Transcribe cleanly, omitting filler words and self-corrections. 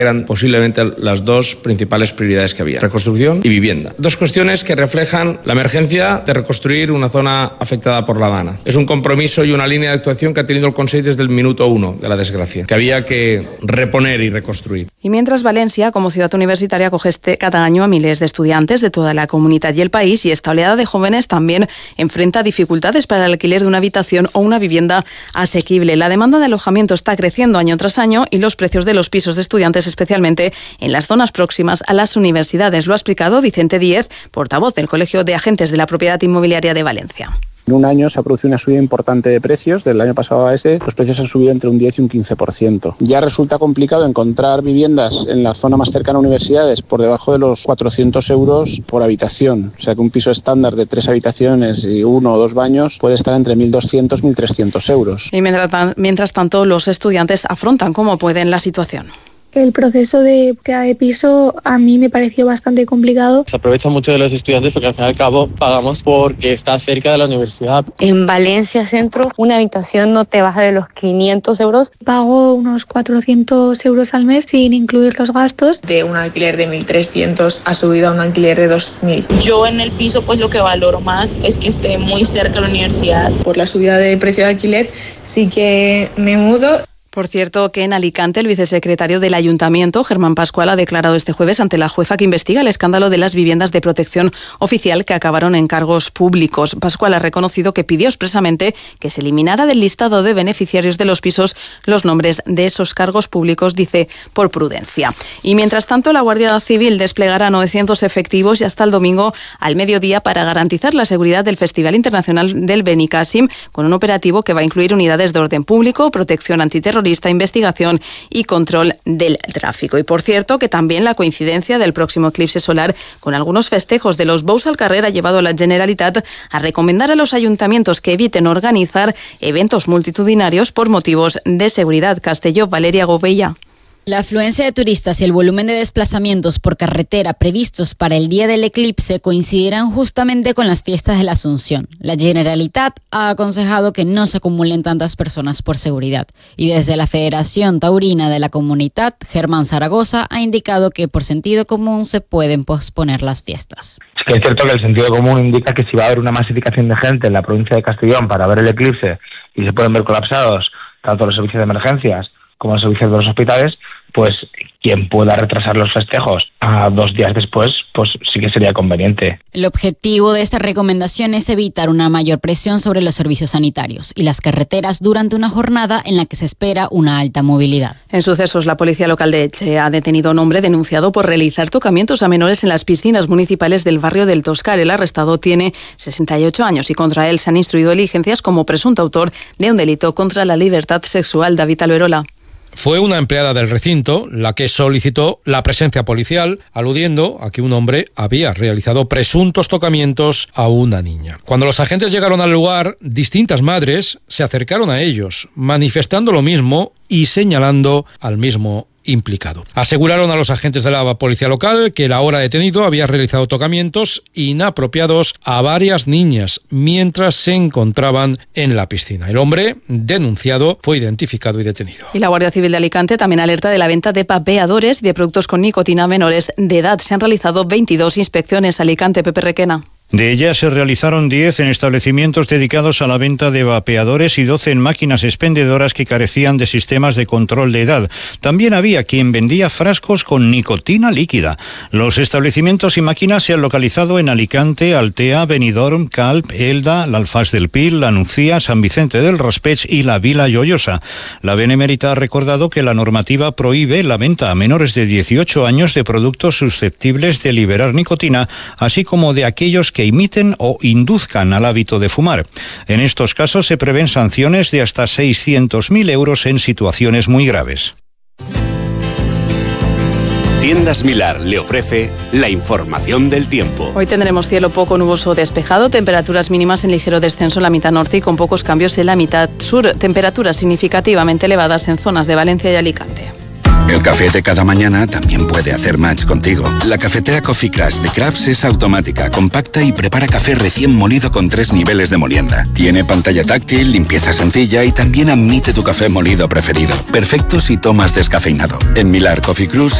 Eran posiblemente las dos principales prioridades que había: reconstrucción y vivienda. Dos cuestiones que reflejan la emergencia de reconstruir una zona afectada por la Dana. Es un compromiso y una línea de actuación que ha tenido el Consell desde el minuto 1 de la desgracia, que había que reponer y reconstruir. Y mientras Valencia, como ciudad universitaria, acoge cada año a miles de estudiantes de toda la comunidad y el país, y esta oleada de jóvenes también enfrenta dificultades para el alquiler de una habitación o una vivienda asequible. La demanda de alojamiento está creciendo año tras año y los precios de los pisos de estudiantes, especialmente en las zonas próximas a las universidades. Lo ha explicado Vicente Díez, portavoz del Colegio de Agentes de la Propiedad Inmobiliaria de Valencia. En un año se ha producido una subida importante de precios. Del año pasado a este, los precios han subido entre un 10 y un 15%. Ya resulta complicado encontrar viviendas en la zona más cercana a universidades por debajo de los 400 euros por habitación. O sea que un piso estándar de 3 habitaciones y 1 o 2 baños puede estar entre 1.200 y 1.300 euros. Y mientras tanto, los estudiantes afrontan como pueden la situación. El proceso de búsqueda de piso a mí me pareció bastante complicado. Se aprovecha mucho de los estudiantes porque al fin y al cabo pagamos porque está cerca de la universidad. En Valencia Centro una habitación no te baja de los 500 euros. Pago unos 400 euros al mes sin incluir los gastos. De un alquiler de 1.300 ha subido a un alquiler de 2.000. Yo en el piso pues lo que valoro más es que esté muy cerca de la universidad. Por la subida de precio de alquiler sí que me mudo. Por cierto, que en Alicante el vicesecretario del Ayuntamiento, Germán Pascual, ha declarado este jueves ante la jueza que investiga el escándalo de las viviendas de protección oficial que acabaron en cargos públicos. Pascual ha reconocido que pidió expresamente que se eliminara del listado de beneficiarios de los pisos los nombres de esos cargos públicos, dice, por prudencia. Y mientras tanto, la Guardia Civil desplegará 900 efectivos y hasta el domingo al mediodía para garantizar la seguridad del Festival Internacional del Benicàssim, con un operativo que va a incluir unidades de orden público, protección antiterrorista, investigación y control del tráfico. Y por cierto, que también la coincidencia del próximo eclipse solar con algunos festejos de los Bous al Carrer ha llevado a la Generalitat a recomendar a los ayuntamientos que eviten organizar eventos multitudinarios por motivos de seguridad. Castelló, Valeria Govella. La afluencia de turistas y el volumen de desplazamientos por carretera previstos para el día del eclipse coincidirán justamente con las fiestas de la Asunción. La Generalitat ha aconsejado que no se acumulen tantas personas por seguridad. Y desde la Federación Taurina de la Comunidad, Germán Zaragoza ha indicado que por sentido común se pueden posponer las fiestas. Es que es cierto que el sentido común indica que si va a haber una masificación de gente en la provincia de Castellón para ver el eclipse y se pueden ver colapsados tanto los servicios de emergencias como los servicios de los hospitales, pues quien pueda retrasar los festejos a 2 días después, pues sí que sería conveniente. El objetivo de esta recomendación es evitar una mayor presión sobre los servicios sanitarios y las carreteras durante una jornada en la que se espera una alta movilidad. En sucesos, la policía local de Elche ha detenido a un hombre denunciado por realizar tocamientos a menores en las piscinas municipales del barrio del Toscar. El arrestado tiene 68 años y contra él se han instruido diligencias como presunto autor de un delito contra la libertad sexual. David Alberola. Fue una empleada del recinto la que solicitó la presencia policial, aludiendo a que un hombre había realizado presuntos tocamientos a una niña. Cuando los agentes llegaron al lugar, distintas madres se acercaron a ellos, manifestando lo mismo y señalando al mismo implicado. Aseguraron a los agentes de la policía local que el ahora detenido había realizado tocamientos inapropiados a varias niñas mientras se encontraban en la piscina. El hombre denunciado fue identificado y detenido. Y la Guardia Civil de Alicante también alerta de la venta de vapeadores y de productos con nicotina a menores de edad. Se han realizado 22 inspecciones. Alicante, Pepe Requena. De ellas se realizaron 10 en establecimientos dedicados a la venta de vapeadores y 12 en máquinas expendedoras que carecían de sistemas de control de edad. También había quien vendía frascos con nicotina líquida. Los establecimientos y máquinas se han localizado en Alicante, Altea, Benidorm, Calp, Elda, la Alfàs del Pil, la Nucía, San Vicente del Raspeig y la Vila Joiosa. La Benemérita ha recordado que la normativa prohíbe la venta a menores de 18 años de productos susceptibles de liberar nicotina, así como de aquellos que imiten o induzcan al hábito de fumar. En estos casos se prevén sanciones de hasta 600.000 euros en situaciones muy graves. Tiendas Milar le ofrece la información del tiempo. Hoy tendremos cielo poco nuboso despejado, temperaturas mínimas en ligero descenso en la mitad norte y con pocos cambios en la mitad sur, temperaturas significativamente elevadas en zonas de Valencia y Alicante. El café de cada mañana también puede hacer match contigo. La cafetera Coffee Crush de Crafts es automática, compacta y prepara café recién molido con 3 niveles de molienda. Tiene pantalla táctil, limpieza sencilla y también admite tu café molido preferido. Perfecto si tomas descafeinado. En Millar Coffee Crush